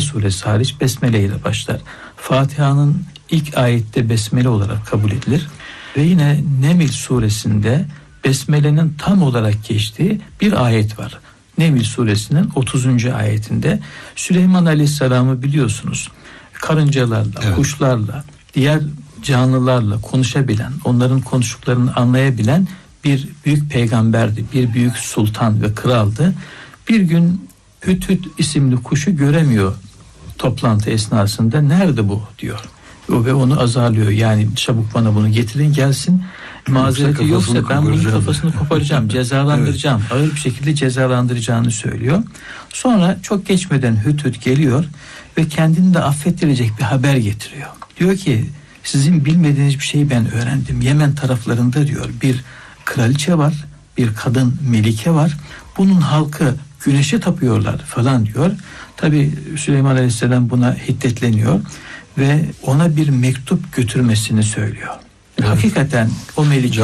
suresi hariç besmele ile başlar. Fatiha'nın ilk ayette besmele olarak kabul edilir. Ve yine Neml suresinde besmelenin tam olarak geçtiği bir ayet var. Neml suresinin 30. ayetinde Süleyman Aleyhisselam'ı biliyorsunuz. Karıncalarla, evet, kuşlarla, diğer canlılarla konuşabilen, onların konuştuklarını anlayabilen bir büyük peygamberdi, bir büyük sultan ve kraldı. Bir gün Hüdhüd isimli kuşu göremiyor toplantı esnasında. Nerede bu diyor. Ve onu azarlıyor. Yani çabuk bana bunu getirin gelsin. Mazereti yoksa ben bunun kafasını koparacağım, cezalandıracağım. Evet. Ağır bir şekilde cezalandıracağını söylüyor. Sonra çok geçmeden Hüdhüd geliyor ve kendini de affettirecek bir haber getiriyor. Diyor ki sizin bilmediğiniz bir şeyi ben öğrendim. Yemen taraflarında diyor bir kraliçe var, bir kadın melike var. Bunun halkı güneşe tapıyorlar falan diyor. Tabi Süleyman Aleyhisselam buna hiddetleniyor ve ona bir mektup götürmesini söylüyor. Evet. Hakikaten o melike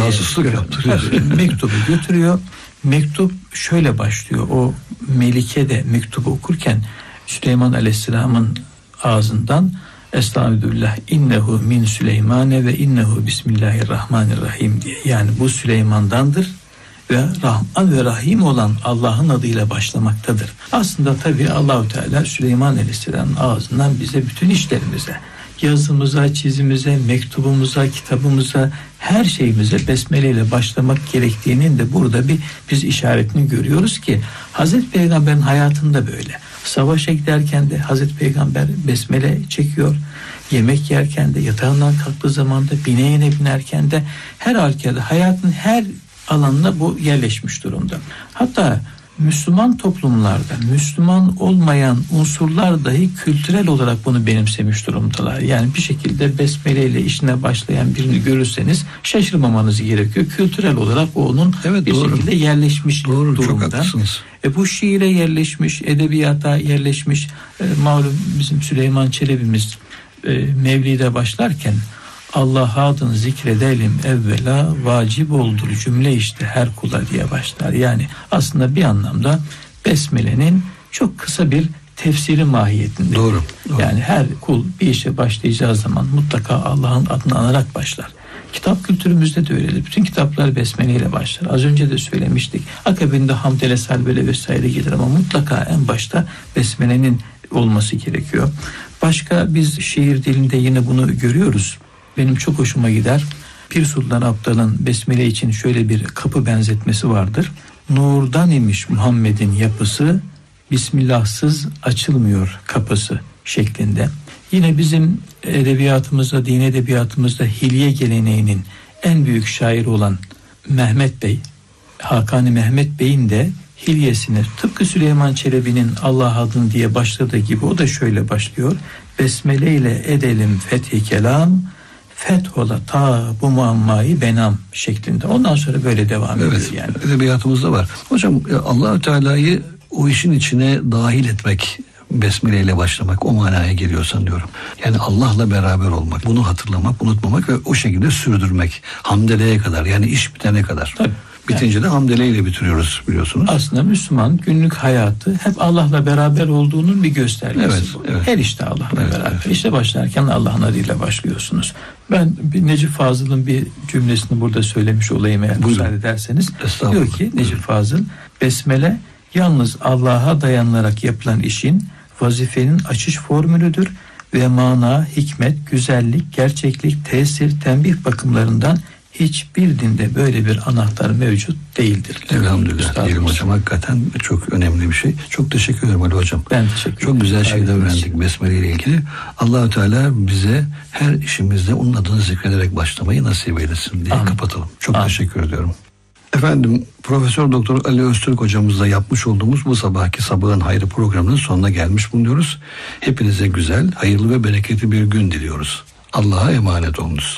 mektubu götürüyor. Mektup şöyle başlıyor. O melike de mektubu okurken Süleyman Aleyhisselam'ın ağzından Estağfirullah innehu min Süleymane ve innehu bismillahirrahmanirrahim diye. Yani bu Süleyman'dandır ve Rahman ve Rahim olan Allah'ın adıyla başlamaktadır. Aslında tabii Allahu Teala Süleyman Aleyhisselam'ın ağzından bize bütün işlerimize, yazımıza, çizimize, mektubumuza, kitabımıza, her şeyimize besmele ile başlamak gerektiğinin de burada biz işaretini görüyoruz ki Hazreti Peygamber'in hayatında böyle. Savaşa giderken de Hazreti Peygamber besmele çekiyor. Yemek yerken de, yatağından kalktığı zaman da, bineğine binerken de, her halükarda hayatın her alanına bu yerleşmiş durumda. Hatta Müslüman toplumlarda Müslüman olmayan unsurlar dahi kültürel olarak bunu benimsemiş durumdalar. Yani bir şekilde besmele ile işine başlayan birini görürseniz şaşırmamanız gerekiyor. Kültürel olarak o onun bir şekilde yerleşmiş durumda. Bu şiire yerleşmiş, edebiyata yerleşmiş. Malum bizim Süleyman Çelebi'miz Mevlid'e başlarken Allah adını zikredelim evvela vacip oldur cümle işte her kula diye başlar. Yani aslında bir anlamda besmelenin çok kısa bir tefsiri mahiyetinde. Doğru. Yani her kul bir işe başlayacağı zaman mutlaka Allah'ın adını anarak başlar. Kitap kültürümüzde de öyledir. Bütün kitaplar besmele ile başlar. Az önce de söylemiştik. Akabinde hamdele, salbele vesaire gelir ama mutlaka en başta besmelenin olması gerekiyor. Başka biz şiir dilinde yine bunu görüyoruz. Benim çok hoşuma gider. Pir Sultan Abdal'ın besmele için şöyle bir kapı benzetmesi vardır. Nurdan imiş Muhammed'in yapısı, Bismillahsız açılmıyor kapısı şeklinde. Yine bizim edebiyatımızda, din edebiyatımızda hilye geleneğinin en büyük şairi olan Mehmet Bey, Hakan-ı Mehmet Bey'in de hilyesine tıpkı Süleyman Çelebi'nin Allah adını diye başladığı gibi o da şöyle başlıyor. Besmele ile edelim fethi kelam, fethola ta bu muammayı benam şeklinde. Ondan sonra böyle devam ediyor yani. Edebiyatımızda var. Hocam Allah-u Teala'yı o işin içine dahil etmek, besmele ile başlamak o manaya geliyor sanıyorum. Yani Allah'la beraber olmak, bunu hatırlamak, unutmamak ve o şekilde sürdürmek. Hamdele'ye kadar, yani iş bitene kadar. Tabii. Bitince de hamdele ile bitiriyoruz biliyorsunuz. Aslında Müslüman günlük hayatı hep Allah'la beraber olduğunun bir göstergesi. Evet. Her işte Allah'la beraber. Evet. İşte başlarken Allah'ın adıyla başlıyorsunuz. Ben Necip Fazıl'ın bir cümlesini burada söylemiş olayım eğer müsaade ederseniz. Diyor ki Necip Fazıl, besmele yalnız Allah'a dayanılarak yapılan işin, vazifenin açış formülüdür ve mana, hikmet, güzellik, gerçeklik, tesir, tembih bakımlarından hiçbir dinde böyle bir anahtar mevcut değildir. Elhamdülillah diyelim hocam, hakikaten çok önemli bir şey. Çok teşekkür ederim Ali hocam. Ben teşekkür ederim. Çok güzel şeyler öğrendik besmele ile ilgili. Allah-u Teala bize her işimizde onun adını zikrederek başlamayı nasip eylesin diye kapatalım. Çok teşekkür ediyorum. Efendim, Profesör Doktor Ali Öztürk hocamızla yapmış olduğumuz bu sabahki Sabahın Hayrı programının sonuna gelmiş bulunuyoruz. Hepinize güzel, hayırlı ve bereketli bir gün diliyoruz. Allah'a emanet olunuz.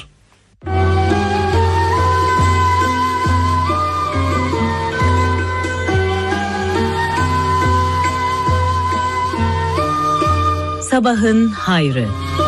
Sabahın Hayrı.